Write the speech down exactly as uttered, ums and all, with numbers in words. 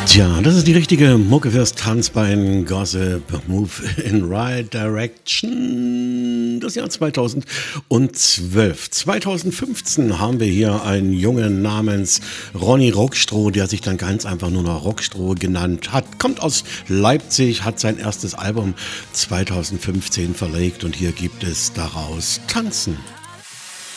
Tja, das ist die richtige Mucke fürs Tanzbein. Gossip, Move in Right Direction. Das Jahr zweitausendzwölf. zweitausendfünfzehn haben wir hier einen Jungen namens Ronny Rockstroh, der sich dann ganz einfach nur noch Rockstroh genannt hat. Kommt aus Leipzig, hat sein erstes Album zweitausendfünfzehn verlegt und hier gibt es daraus Tanzen.